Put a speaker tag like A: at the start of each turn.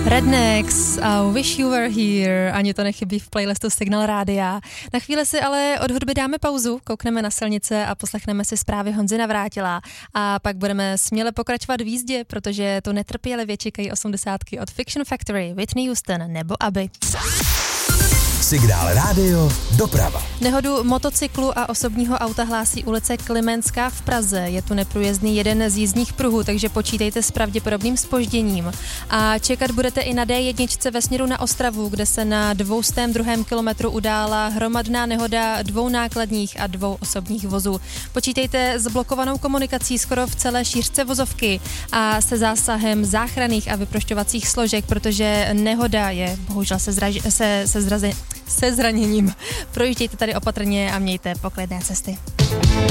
A: Rednecks a Wish You Were Here, ani to nechybí v playlistu Signál Rádia. Na chvíli si ale od hudby dáme pauzu, koukneme na silnice a poslechneme si zprávy Honzy Navrátila. A pak budeme směle pokračovat v jízdě, protože to netrpělivě čekají 80 od Fiction Factory, Whitney Houston nebo Abby.
B: Signál Rádio, doprava.
A: Nehodu motocyklu a osobního auta hlásí ulice Klimenská v Praze. Je tu neprůjezdný jeden z jízdních pruhů, takže počítejte s pravděpodobným zpožděním. A čekat budete i na D1 ve směru na Ostravu, kde se na 202. kilometru udála hromadná nehoda 2 nákladních a 2 osobních vozů. Počítejte s blokovanou komunikací skoro v celé šířce vozovky a se zásahem záchranných a vyprošťovacích složek, protože nehoda je bohužel se zraněním. Projíždějte tady opatrně a mějte poklidné cesty.